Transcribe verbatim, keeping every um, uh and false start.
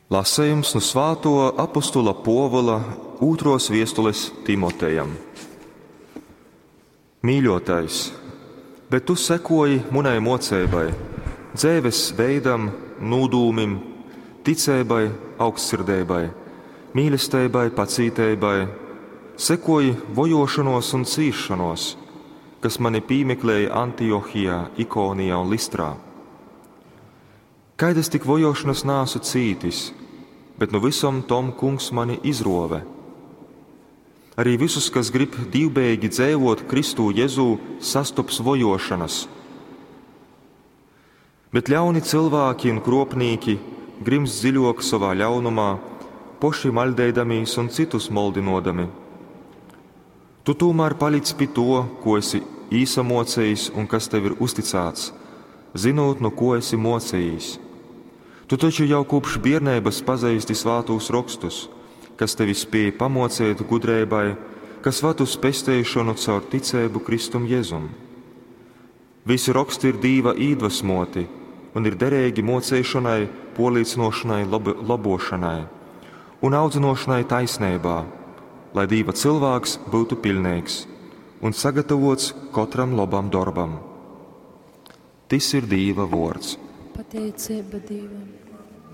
Lasējums no svāto apostola Povila otros viestules Timotejam. Mīļotais, bet tu sekoji munai moceibai, dzēves veidam, nūdūmim, ticēbai, augstsirdēbai, mīlestībai, pacītēbai, sekoji vojošanos un cīšanos, kas mani pīmeklēja Antiohijā, Ikonijā un Listrā. Kaidas tik vojošanas nāsu cītis, bet no visam tom kungs mani izrove. Arī visus, kas grib divbēgi dzēvot Kristū Jezū, sastops vojošanas. Bet ļauni cilvēki un kropnīki grims dziļok savā ļaunumā, poši maļdēdamīs un citus moldinodami. Tu tomēr palic pie to, ko esi īsamocējis un kas tev ir uzticēts, zinot, no ko esi mocējis. Tu taču jau kopš bērnības pazīsti svātos rakstus, kas tevi spēja pamocēt gudrībai, kas ved uz pestīšanu caur ticību Kristum Jēzum. Visi raksti ir Dieva iedvesmoti un ir derīgi mocēšanai, polīcinošanai, labo, labošanai un audzinošanai taisnībā, lai Dieva cilvēks būtu pilnīgs un sagatavots katram labam darbam. Tas ir Dieva vārds. Pateicība Dievam.